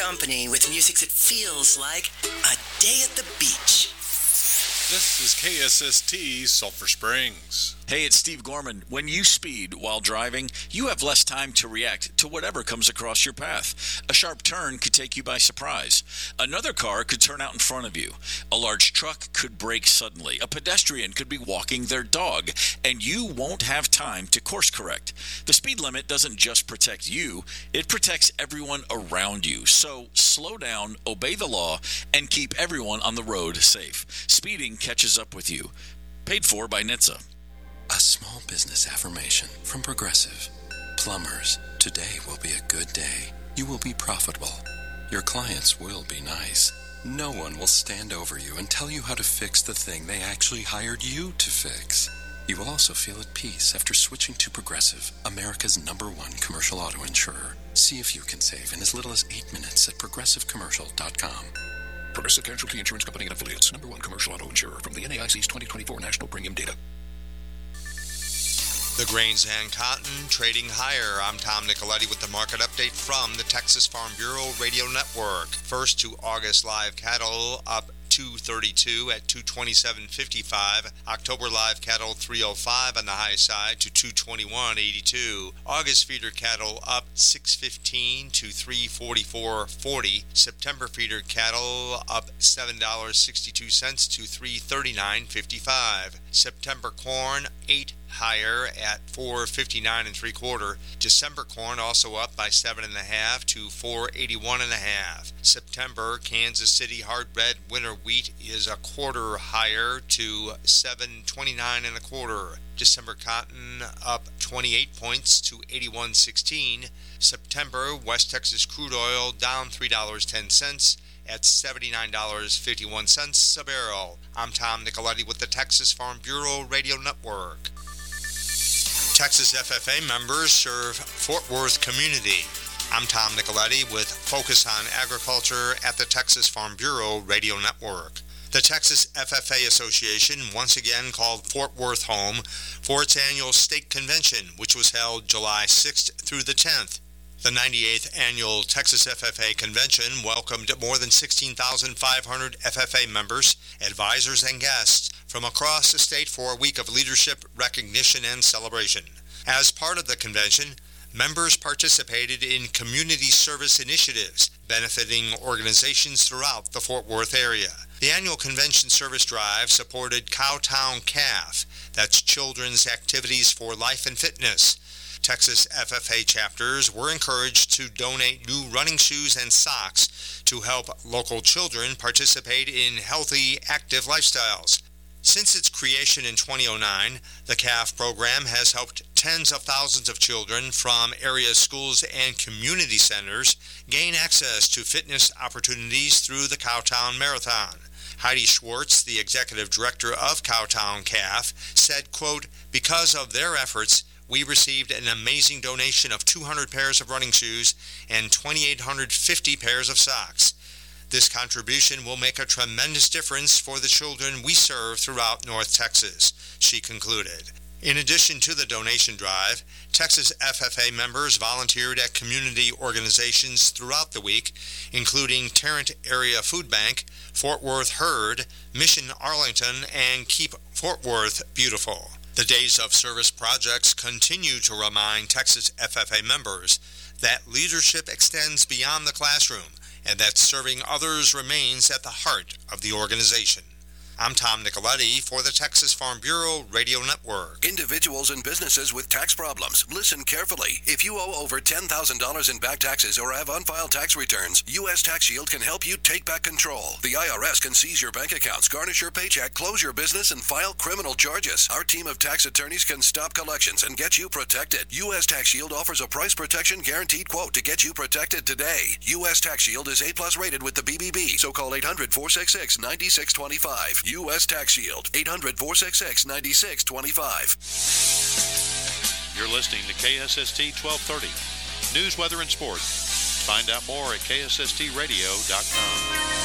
company with music that feels like a day at the beach. This is KSST Sulphur Springs. Hey, it's Steve Gorman. When you speed while driving, you have less time to react to whatever comes across your path. A sharp turn could take you by surprise. Another car could turn out in front of you. A large truck could brake suddenly. A pedestrian could be walking their dog, and you won't have time to course correct. The speed limit doesn't just protect you, it protects everyone around you. So slow down, obey the law, and keep everyone on the road safe. Speeding catches up with you. Paid for by NHTSA. A small business affirmation from Progressive. Plumbers, today will be a good day. You will be profitable. Your clients will be nice. No one will stand over you and tell you how to fix the thing they actually hired you to fix. You will also feel at peace after switching to Progressive, America's #1 commercial auto insurer. See if you can save in as little as 8 minutes at progressivecommercial.com. Progressive Casualty Insurance Company and Affiliates, #1 commercial auto insurer from the NAIC's 2024 National Premium Data. The grains and cotton trading higher. I'm Tom Nicoletti with the market update from the Texas Farm Bureau Radio Network. First to August live cattle up 232 at 227.55. October live cattle 305 on the high side to 221.82. August feeder cattle up 615 to 344.40. September feeder cattle up $7.62 to 339.55. September corn 8 higher at 459 3/4. December corn also up by 7.5 to 481.5. September Kansas City hard red winter wheat is a quarter higher to 729 1/4. December cotton up 28 points to 81.16. September West Texas crude oil down $3.10 at $79.51 a barrel. I'm Tom Nicoletti with the Texas Farm Bureau Radio Network. Texas FFA members serve Fort Worth community. I'm Tom Nicoletti with Focus on Agriculture at the Texas Farm Bureau Radio Network. The Texas FFA Association once again called Fort Worth home for its annual state convention, which was held July 6th through the 10th. The 98th Annual Texas FFA Convention welcomed more than 16,500 FFA members, advisors, and guests from across the state for a week of leadership, recognition, and celebration. As part of the convention, members participated in community service initiatives benefiting organizations throughout the Fort Worth area. The annual convention service drive supported Cowtown CAF, that's Children's Activities for Life and Fitness. Texas FFA chapters were encouraged to donate new running shoes and socks to help local children participate in healthy, active lifestyles. Since its creation in 2009, the CAF program has helped tens of thousands of children from area schools and community centers gain access to fitness opportunities through the Cowtown Marathon. Heidi Schwartz, the executive director of Cowtown CAF, said, quote, "Because of their efforts, we received an amazing donation of 200 pairs of running shoes and 2,850 pairs of socks. This contribution will make a tremendous difference for the children we serve throughout North Texas," she concluded. In addition to the donation drive, Texas FFA members volunteered at community organizations throughout the week, including Tarrant Area Food Bank, Fort Worth Herd, Mission Arlington, and Keep Fort Worth Beautiful. The Days of Service projects continue to remind Texas FFA members that leadership extends beyond the classroom and that serving others remains at the heart of the organization. I'm Tom Nicoletti for the Texas Farm Bureau Radio Network. Individuals and businesses with tax problems, listen carefully. If you owe over $10,000 in back taxes or have unfiled tax returns, U.S. Tax Shield can help you take back control. The IRS can seize your bank accots, garnish your paycheck, close your business, and file criminal charges. Our team of tax attorneys can stop collections and get you protected. U.S. Tax Shield offers a price protection guaranteed quote to get you protected today. U.S. Tax Shield is A+ rated with the BBB, so call 800-466-9625. U.S. Tax Shield, 800-466-9625. You're listening to KSST 1230. News, weather, and sports. Find out more at KSSTradio.com.